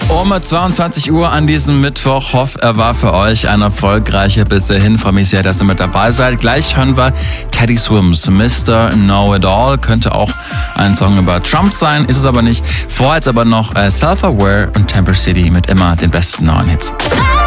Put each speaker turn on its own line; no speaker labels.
Um 22 Uhr an diesem Mittwoch. Hoffe, er war für euch ein erfolgreicher bis dahin. Freue mich sehr, dass ihr mit dabei seid. Gleich hören wir Teddy Swims, Mr. Know-It-All. Könnte auch ein Song über Trump sein, ist es aber nicht. Vorher jetzt aber noch Self-Aware und Temper City mit immer den besten neuen Hits.